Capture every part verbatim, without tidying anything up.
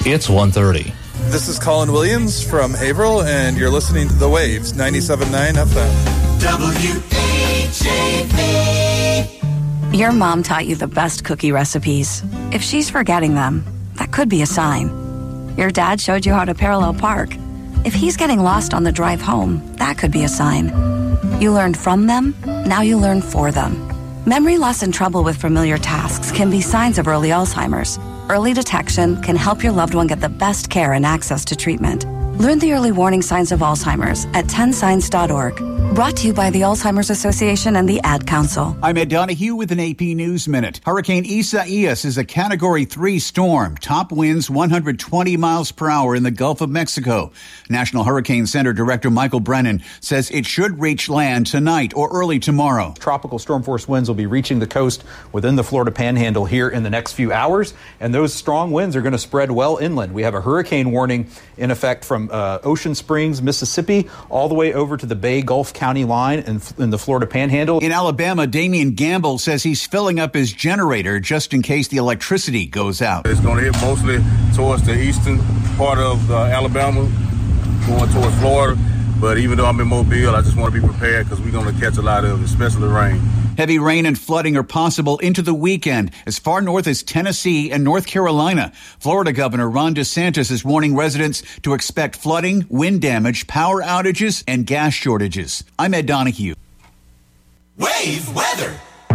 It's one thirty. This is Colin Williams from Haverhill, and you're listening to The Waves, ninety-seven point nine F M. W H A V. Your mom taught you the best cookie recipes. If she's forgetting them, that could be a sign. Your dad showed you how to parallel park. If he's getting lost on the drive home, that could be a sign. You learned from them, now you learn for them. Memory loss and trouble with familiar tasks can be signs of early Alzheimer's. Early detection can help your loved one get the best care and access to treatment. Learn the early warning signs of Alzheimer's at ten signs dot org. Brought to you by the Alzheimer's Association and the Ad Council. I'm Ed Donahue with an A P News Minute. Hurricane Isaias is a Category three storm. Top winds one hundred twenty miles per hour in the Gulf of Mexico. National Hurricane Center Director Michael Brennan says it should reach land tonight or early tomorrow. Tropical storm force winds will be reaching the coast within the Florida Panhandle here in the next few hours, and those strong winds are going to spread well inland. We have a hurricane warning in effect from uh, Ocean Springs, Mississippi, all the way over to the Bay Gulf County line in, in the Florida Panhandle. In Alabama, Damian Gamble says he's filling up his generator just in case the electricity goes out. It's going to hit mostly towards the eastern part of uh, Alabama, going towards Florida. But even though I'm in Mobile, I just want to be prepared because we're going to catch a lot of it, especially rain. Heavy rain and flooding are possible into the weekend as far north as Tennessee and North Carolina. Florida Governor Ron DeSantis is warning residents to expect flooding, wind damage, power outages, and gas shortages. I'm Ed Donahue. Wave weather.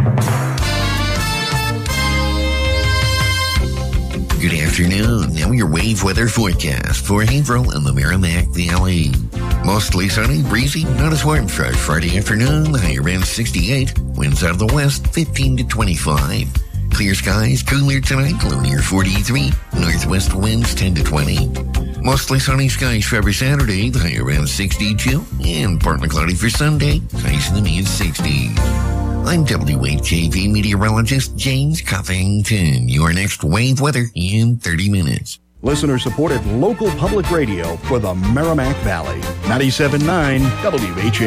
Good afternoon. Now your wave weather forecast for Haverhill and the Merrimack Valley. Mostly sunny, breezy, not as warm. Fresh Friday afternoon, the higher end sixty-eight. Winds out of the west, fifteen to twenty-five. Clear skies, cooler tonight, low near forty-three. Northwest winds ten to twenty. Mostly sunny skies for every Saturday, the higher end sixty-two. And partly cloudy for Sunday, highs in the mid sixties. I'm W H A V meteorologist James Covington. Your next wave weather in thirty minutes. Listener-supported local public radio for the Merrimack Valley. ninety-seven point nine W H A V.